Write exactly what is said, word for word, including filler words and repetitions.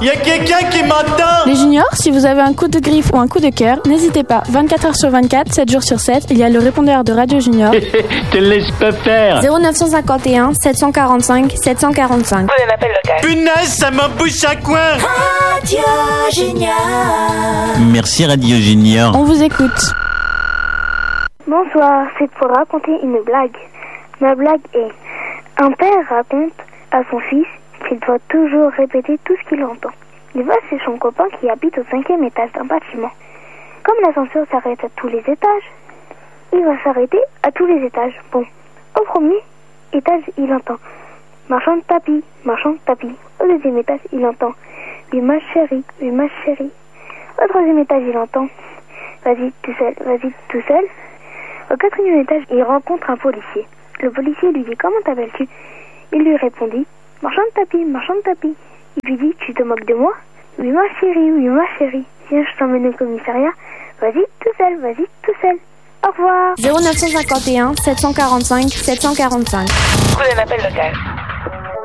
Y a quelqu'un qui m'entend? Les juniors, si vous avez un coup de griffe ou un coup de cœur, n'hésitez pas. vingt-quatre heures sur vingt-quatre, sept jours sur sept, il y a le répondeur de Radio Junior. Te laisse pas faire. zéro neuf cent cinquante et un, sept cent quarante-cinq, sept cent quarante-cinq. Prenez un appel local. Punaise, ça m'embouche à coin. Radio Junior. Merci Radio Junior. On vous écoute. Bonsoir, c'est pour raconter une blague. Ma blague est: un père raconte à son fils qu'il doit toujours répéter tout ce qu'il entend. Il va chez son copain qui habite au cinquième étage d'un bâtiment. Comme l'ascenseur s'arrête à tous les étages, il va s'arrêter à tous les étages. Bon, au premier étage, il entend marchand de tapis, marchand de tapis. Au deuxième étage, il entend oui ma chérie, oui ma chérie. Au troisième étage, il entend vas-y tout seul, vas-y tout seul. Au quatrième étage, il rencontre un policier. Le policier lui dit comment t'appelles-tu? Il lui répondit marchand de tapis, marchand de tapis. Il lui dit tu te moques de moi? Oui ma chérie, oui ma chérie. Viens, je t'emmène au commissariat. Vas-y tout seul, vas-y tout seul. Au revoir. zéro neuf cent cinquante et un, sept cent quarante-cinq, sept cent quarante-cinq. Prenez un appel local.